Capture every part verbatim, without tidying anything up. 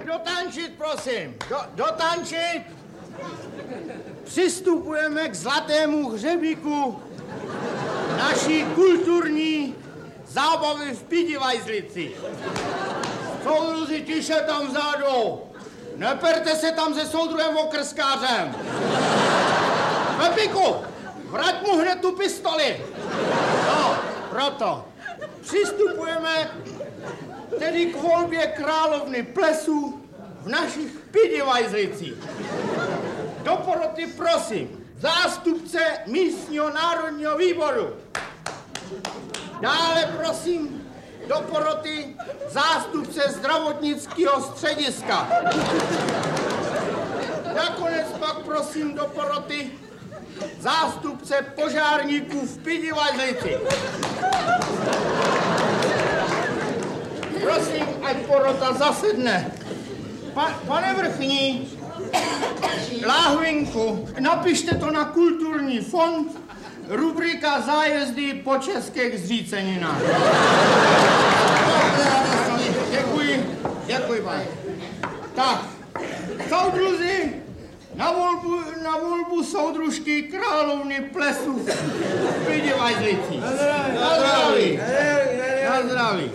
dotančit, prosím. Do, dotančit. Přistupujeme k zlatému hřebíku naší kulturní zábavy v Pidivajzlici. Soudruzi, tiše tam vzadu. Neperte se tam se soudruhem okrskářem. Pepíku, vrať mu hned tu pistoli. No, proto. Přistupujeme tedy k volbě královny plesu v našich Pidivajzlicích. Do poroty prosím zástupce místního národního výboru. Dále prosím do poroty zástupce zdravotnického střediska. Nakonec pak prosím do poroty zástupce požárníků v Pidivajzlici. Prosím, ať porota zasedne. Pa, pane vrchní, láhvinku, napište to na kulturní fond, rubrika zájezdy po českých zříceninách. Děkuji, děkuji, pane. Tak, soudruzi, na volbu, na volbu soudružky královny plesu v Pidivajzlici. Na zdraví. Na zdraví.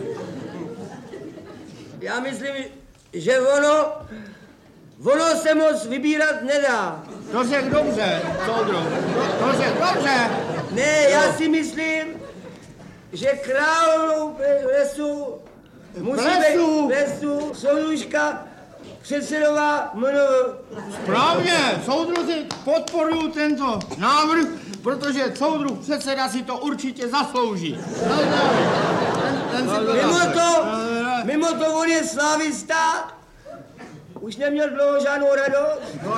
Já myslím, že ono, ono se moc vybírat nedá. To řek dobře, soudruh. To, to řek dobře. Ne, já si myslím, že královnou plesu musí být plesu soudružka předsedová Mnov. Správně, soudruzi podporují tento návrh, protože soudruh předseda si to určitě zaslouží. Ten, ten si to mimo, to, mimo to on je slávista, už neměl dlouho žádnou radost. No,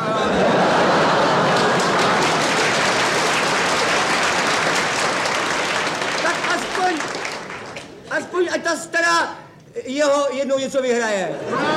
tak aspoň, aspoň ať ta stará jeho jednou něco vyhraje.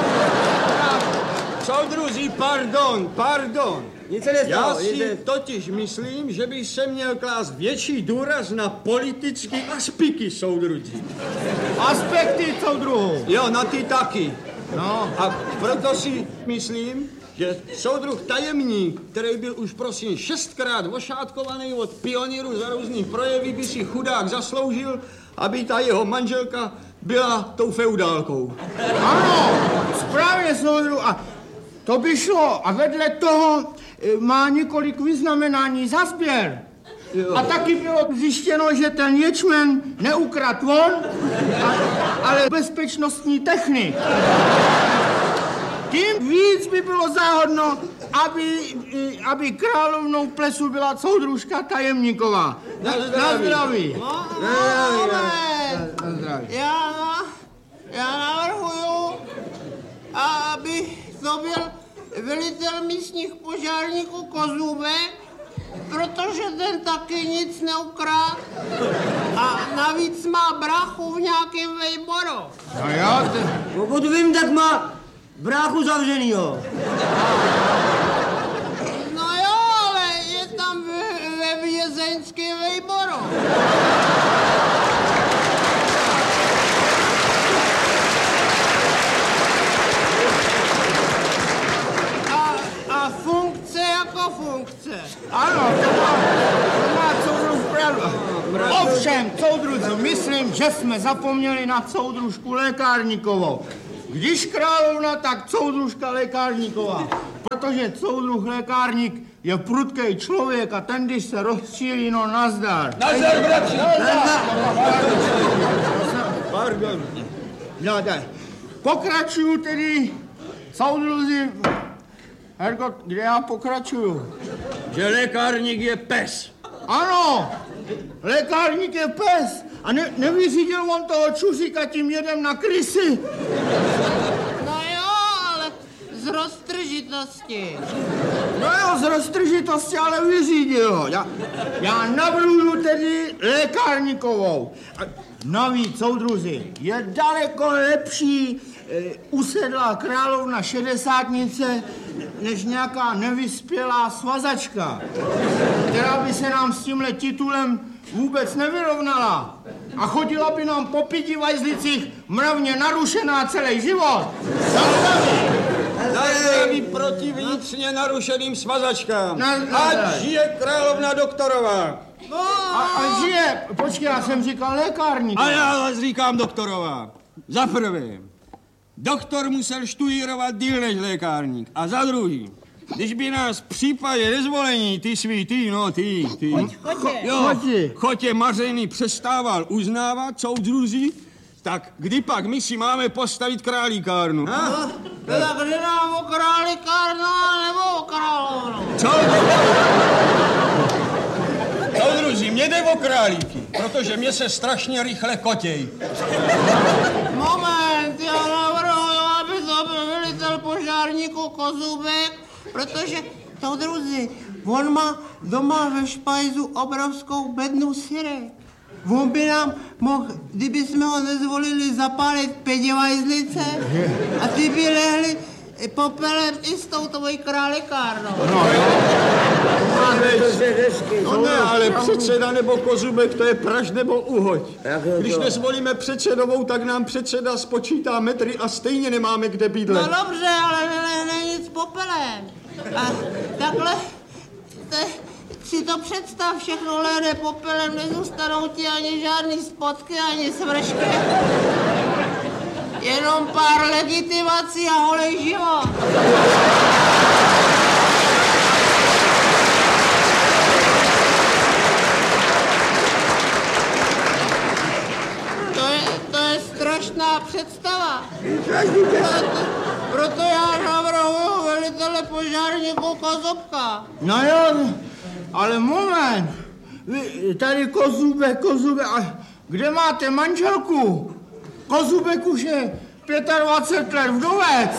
Soudruzi, pardon, pardon. Nic se nestalo. Já si jde. totiž myslím, že by se měl klást větší důraz na politické aspekty, soudruzi. Aspekty, soudruhu. Jo, na ty taky. No. A proto si myslím, že soudruh tajemník, který byl už prosím šestkrát ošátkovaný od pionýrů za různý projevy, by si chudák zasloužil, aby ta jeho manželka byla tou feudálkou. Ano, správně, soudruhu. A to by šlo. A vedle toho má několik vyznamenání za sběr. Jo. A taky bylo zjištěno, že ten ječmen neukradl on, a, ale bezpečnostní technik. Tím víc by bylo záhodno, aby, aby královnou plesu byla soudružka tajemníková. Na, na zdraví. Na zdraví. No, no, na, na zdraví. Já, já navrhuju, aby to byl velitel místních požárníků Kozůbek, protože ten taky nic neukradl a navíc má brachu v nějakém vejboru. No jo, ty... Pokud vím, tak má bráchu zavřenýho. No jo, ale je tam ve, ve vězeňském vejboru. A, a funkce jako funkce. Ano, to má, to má soudruh pravdu. Ovšem, soudruzi, myslím, že jsme zapomněli na soudružku lékárníkovou. Když královna, tak soudružka lékárníková. Protože soudruh lékárník je prudký člověk a ten, když se rozčílí, no nazdar. Nazdar, bratři! Nazdar! Pardon. No tak, pokračuju tedy, soudruzi. Herko, kde já pokračuju? Že lékárník je pes. Ano, lékárník je pes. A ne, nevyřídil on toho čuříka tím jedem na krysy. No jo, ale z roztržitosti. No jo, z roztržitosti, ale vyřídil ho. Já, já navrhuju tedy lékárníkovou. A navíc, soudruzi, je daleko lepší e, usedlá královna šedesátnice, než nějaká nevyspělá svazačka, která by se nám s tímhle titulem vůbec nevyrovnala a chodila by nám po Pidivajzlicích mravně narušená celý život. Za zdraví. zdraví proti vnitřně narušeným svazačkám. Na- na- Ať žije královna Doktorová. A, a žije, počkej, já jsem říkal lékárník. A já vás říkám Doktorová. Za prvé, doktor musel študírovat díl než lékárník. A za druhý, když by nás v případě nezvolení ty svý, ty, no ty, ty. Chodě. Jo, Chodě. Chotě Mařeny přestával uznávat soudruzi, tak kdy pak my si máme postavit králíkárnu? Ha? Tak kde nám o králíkárnu nebo o královnu? Co? Soudruzi, mě jde o králíky, protože mě se strašně rychle kotěj. Moment, já navrhuji, aby to byl velitel požárníků Kozubek, protože, soudruzi, on má doma ve špajzu obrovskou bednu syrek. On by nám mohl, kdyby jsme ho nezvolili, zapálit pědivajzlice a ty by lehli popelem i s tou tvojí králíkárnou. No ne, ale předseda nebo Kozubek, to je praž nebo uhoď. Když to? nezvolíme předsedovou, tak nám předseda spočítá metry a stejně nemáme kde No bydlet. dobře, ale nelehne nic popelem. A takhle te, si to představ, všechno lehne popelem, nezůstanou ti ani žádný spotky, ani svršky. Jenom pár legitimací a holej život. To je, to je strašná představa. Proto, proto já navrhuji velitele požárníků Kozubka. No jo, ale moment. Vy tady Kozubek, Kozubek, a kde máte manželku? Kozubek už je dvacet pět let vdovec.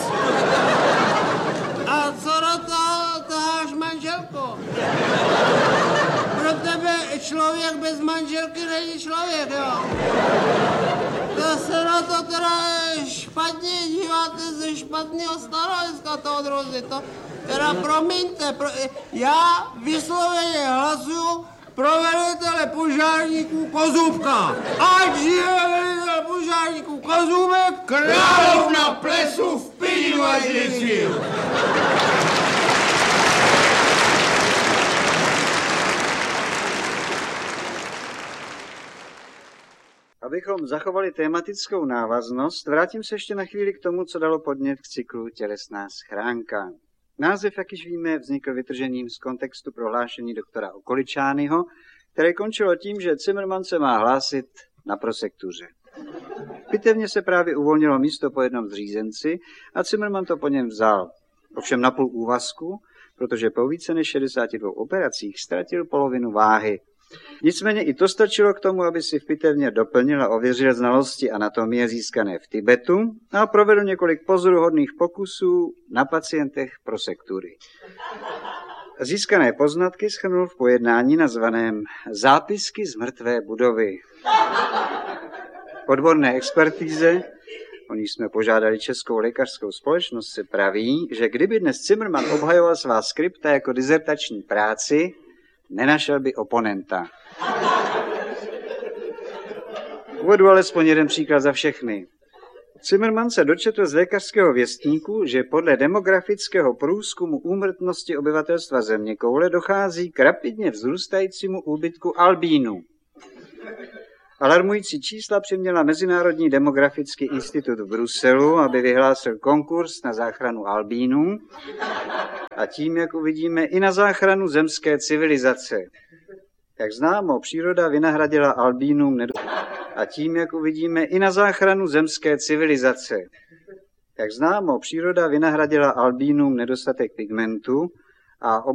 A co do toho taháš manželku? Pro tebe člověk bez manželky není člověk, jo? To se na to teda špatně díváte ze špatného stanoviska, toho druzy. To teda promiňte, pro, já vysloveně hlasuju pro velitele požárníků Kozubka. Ať žije velitel požárníků Kozubek, Královna plesu v pědivajzlici. Abychom zachovali tematickou návaznost, vrátím se ještě na chvíli k tomu, co dalo podnět k cyklu Tělesná schránka. Název, jak již víme, vznikl vytržením z kontextu prohlášení doktora Okoličányho, které končilo tím, že Cimrman se má hlásit na prosektuře. V pitevně se právě uvolnilo místo po jednom zřízenci a Cimrman to po něm vzal. Ovšem na půl úvazku, protože po více než šedesáti dvou operacích ztratil polovinu váhy. Nicméně i to stačilo k tomu, aby si v pitevně doplnil a ověřil znalosti anatomie získané v Tibetu a provedl několik pozoruhodných pokusů na pacientech prosektury. Získané poznatky shrnul v pojednání nazvaném Zápisky z mrtvé budovy. Odborné expertíze, o níž jsme požádali Českou lékařskou společnost, se praví, že kdyby dnes Cimrman obhajoval svá skripta jako dizertační práci, nenašel by oponenta. Uvedu alespoň jeden příklad za všechny. Cimrman se dočetl z lékařského věstníku, že podle demografického průzkumu úmrtnosti obyvatelstva zeměkoule dochází k rapidně vzrůstajícímu úbytku albínů. Alarmující čísla přiměla Mezinárodní demografický institut v Bruselu, aby vyhlásil konkurs na záchranu albínů a tím, jak uvidíme, i na záchranu zemské civilizace. Jak známo, příroda vynahradila albínům nedostatek. A tím, jak uvidíme, i na záchranu zemské civilizace. Jak známo, příroda vynahradila albínům nedostatek pigmentu a